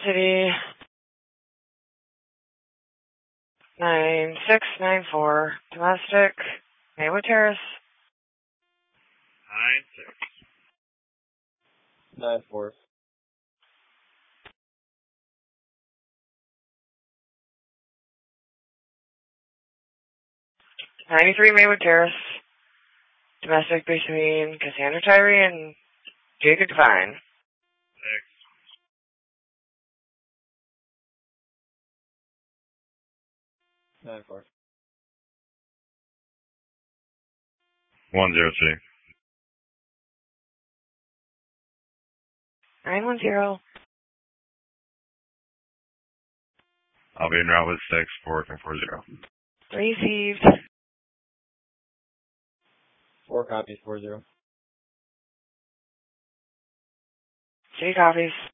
City 9694, domestic, Maywood Terrace. 9694. 93 Maywood Terrace, domestic between Cassandra Tyree and Jacob Devine. 94. 102. 910. I'll be in route with 6, 440. Received. 4 copies, 40. City copies.